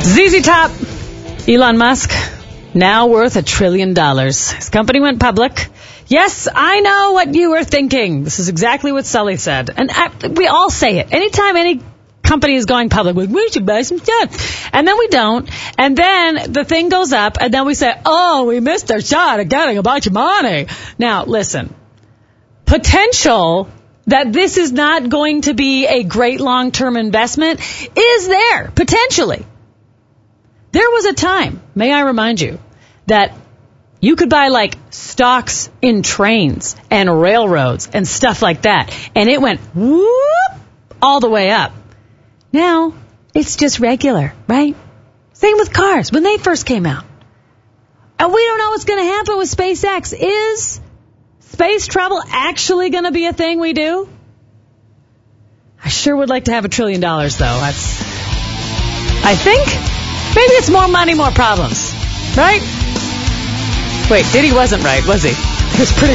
ZZ Top, Elon Musk, now worth $1 trillion. His company went public. Yes, I know what you were thinking. This is exactly what Sully said. And we all say it. Anytime any company is going public, we should buy some stuff. And then we don't. And then the thing goes up, and then we say, oh, we missed our shot at getting a bunch of money. Now, listen. Potential that this is not going to be a great long-term investment is there, potentially. There was a time, may I remind you, that you could buy like stocks in trains and railroads and stuff like that, and it went whoop all the way up. Now, it's just regular, right? Same with cars when they first came out. And we don't know what's going to happen with SpaceX. Is space travel actually going to be a thing we do? I sure would like to have $1 trillion, though. I think maybe it's more money, more problems. Right? Wait, Diddy wasn't right, was he? He was pretty